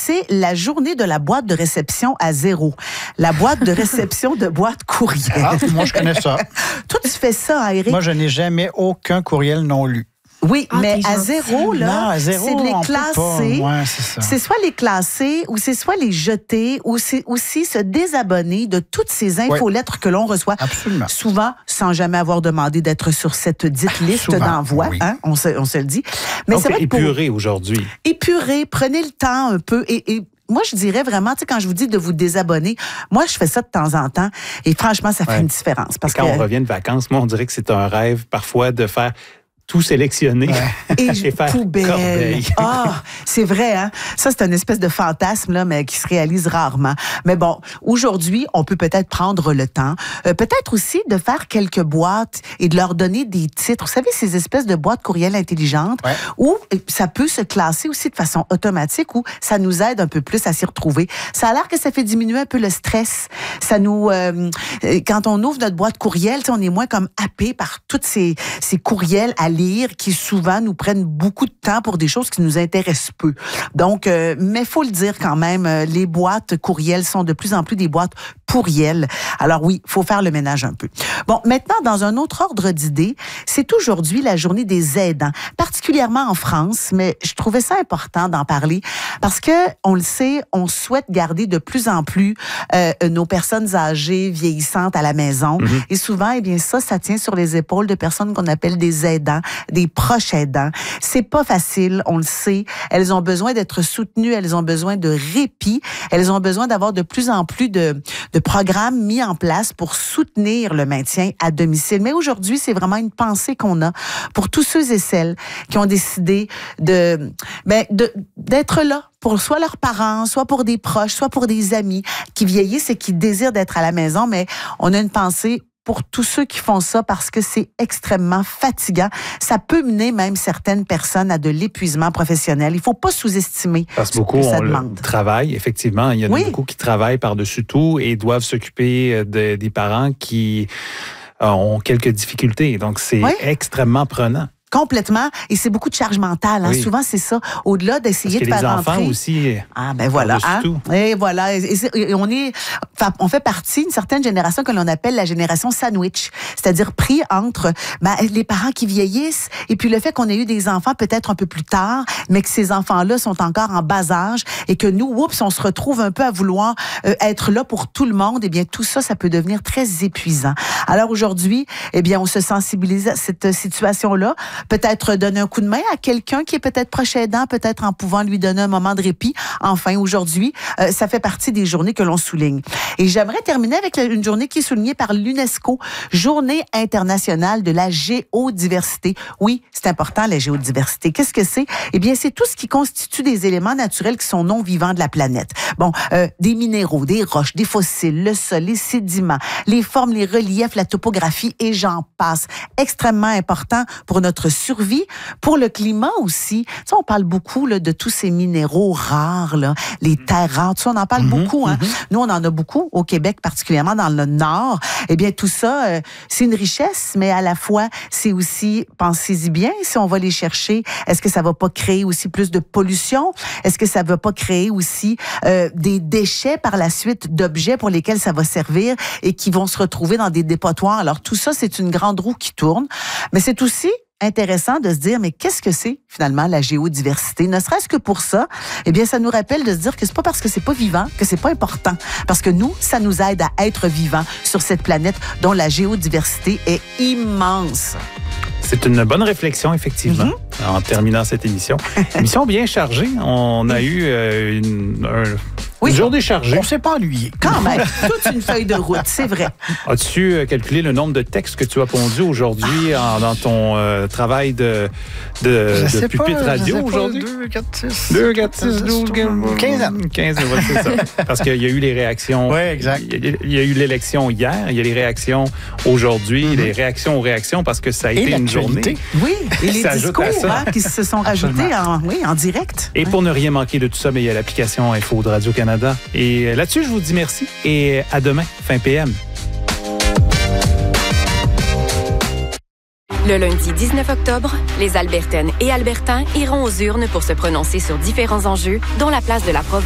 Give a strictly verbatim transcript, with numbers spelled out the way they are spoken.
c'est la journée de la boîte de réception à zéro. La boîte de réception de boîte courriel. Ah, moi, je connais ça. Toi, tu fais ça, hein, Éric? Moi, je n'ai jamais aucun courriel non lu. Oui, ah, mais à zéro, là, non, à zéro, c'est de les on peut classer. pas. Ouais, c'est ça. C'est soit les classer, ou c'est soit les jeter, ou c'est aussi se désabonner de toutes ces infolettres ouais. que l'on reçoit. Absolument. Souvent, sans jamais avoir demandé d'être sur cette dite liste Souvent, d'envoi. Oui. Hein, on, se, on se le dit. Mais Donc, c'est vrai épuré pour... aujourd'hui. Épuré, prenez le temps un peu et... et moi, je dirais vraiment, tu sais, quand je vous dis de vous désabonner, moi, je fais ça de temps en temps et franchement, ça fait ouais. une différence. Parce quand que... on revient de vacances, moi, on dirait que c'est un rêve parfois de faire tout sélectionner ouais. et, et faire poubelle. corbeille. Ah, c'est vrai, hein? Ça, c'est une espèce de fantasme, là, mais qui se réalise rarement. Mais bon, aujourd'hui, on peut peut-être prendre le temps, euh, peut-être aussi de faire quelques boîtes et de leur donner des titres. Vous savez, ces espèces de boîtes courriel intelligentes ouais. où ça peut se classer aussi de façon automatique, où ça nous aide un peu plus à s'y retrouver. Ça a l'air que ça fait diminuer un peu le stress. Ça nous, euh, quand on ouvre notre boîte courriel, on est moins comme happé par toutes ces, ces courriels à lire qui souvent nous prennent beaucoup de temps pour des choses qui nous intéressent peu. Donc, euh, mais faut le dire quand même, euh, les boîtes courriels sont de plus en plus des boîtes pourriels. Alors oui, faut faire le ménage un peu. Bon, maintenant, dans un autre ordre d'idées, c'est aujourd'hui la journée des aidants, particulièrement en France, mais je trouvais ça important d'en parler parce que, on le sait, on souhaite garder de plus en plus euh, nos personnes âgées, vieillissantes à la maison. Mm-hmm. Et souvent, eh bien ça, ça tient sur les épaules de personnes qu'on appelle des aidants, des proches aidants. C'est pas facile, on le sait. Elles ont besoin d'être soutenues, elles ont besoin de répit, elles ont besoin d'avoir de plus en plus de, de programmes mis en place pour soutenir le maintien à domicile. Mais aujourd'hui, c'est vraiment une pensée qu'on a pour tous ceux et celles qui ont décidé de, ben, de, d'être là pour soit leurs parents, soit pour des proches, soit pour des amis qui vieillissent et qui désirent d'être à la maison. Mais on a une pensée pour tous ceux qui font ça parce que c'est extrêmement fatigant. Ça peut mener même certaines personnes à de l'épuisement professionnel. Il ne faut pas sous-estimer parce que beaucoup ça on demande. Le travail, effectivement. Il y en a oui. beaucoup qui travaillent par-dessus tout et doivent s'occuper de, des parents qui ont quelques difficultés. Donc, c'est oui. extrêmement prenant. Complètement. Et c'est beaucoup de charge mentale. Hein. Oui. Souvent, c'est ça. Au-delà d'essayer de faire les enfants rentrer... aussi. Ah, ben voilà. Hein? Et voilà. Et, et on est, on fait partie d'une certaine génération que l'on appelle la génération sandwich. C'est-à-dire pris entre ben, les parents qui vieillissent et puis le fait qu'on ait eu des enfants peut-être un peu plus tard, mais que ces enfants-là sont encore en bas âge et que nous, oups, on se retrouve un peu à vouloir euh, être là pour tout le monde. Eh bien, tout ça, ça peut devenir très épuisant. Alors aujourd'hui, eh bien, on se sensibilise à cette situation-là. Peut-être donner un coup de main à quelqu'un qui est peut-être proche aidant, peut-être en pouvant lui donner un moment de répit. Enfin, aujourd'hui, euh, ça fait partie des journées que l'on souligne. Et j'aimerais terminer avec une journée qui est soulignée par l'UNESCO, Journée internationale de la géodiversité. Oui, c'est important, la géodiversité. Qu'est-ce que c'est? Eh bien, c'est tout ce qui constitue des éléments naturels qui sont non vivants de la planète. Bon, euh, des minéraux, des roches, des fossiles, le sol, les sédiments, les formes, les reliefs, la topographie et j'en passe. Extrêmement important pour notre survie, pour le climat aussi. Tu sais, on parle beaucoup là, de tous ces minéraux rares, là, les terres rares, tout ça, on en parle mm-hmm, beaucoup. Hein? Mm-hmm. Nous, on en a beaucoup au Québec, particulièrement dans le Nord. Eh bien, tout ça, euh, c'est une richesse, mais à la fois, c'est aussi, pensez-y bien, si on va les chercher, est-ce que ça va pas créer aussi plus de pollution? Est-ce que ça va pas créer aussi euh, des déchets par la suite d'objets pour lesquels ça va servir et qui vont se retrouver dans des dépotoirs? Alors, tout ça, c'est une grande roue qui tourne, mais c'est aussi intéressant de se dire, mais qu'est-ce que c'est finalement la géodiversité? Ne serait-ce que pour ça, eh bien, ça nous rappelle de se dire que c'est pas parce que c'est pas vivant que c'est pas important. Parce que nous, ça nous aide à être vivants sur cette planète dont la géodiversité est immense. C'est une bonne réflexion, effectivement, mm-hmm. en terminant cette émission. Émission bien chargée. On a eu euh, une, un... Oui, une journée chargée. On ne s'est pas ennuyé. Quand même. Toute une feuille de route, c'est vrai. As-tu calculé le nombre de textes que tu as pondus aujourd'hui ah. en, dans ton euh, travail de, de, de pupitre pas, radio aujourd'hui? deux, quatre, six. deux, quatre, six, douze, quinze. quinze, ouais, c'est ça. Parce qu'il y a eu les réactions. Oui, exact. Il y a eu l'élection hier, il y a les réactions aujourd'hui, mm-hmm. les réactions aux réactions parce que ça a et été une journée. Oui, et les discours hein, qui se sont rajoutés en, oui, en direct. Et oui. pour ne rien manquer de tout ça, mais il y a l'application Info de Radio-Canada. Et là-dessus, je vous dis merci et à demain, fin P M. Le lundi dix-neuf octobre, les Albertaines et Albertains iront aux urnes pour se prononcer sur différents enjeux, dont la place de la province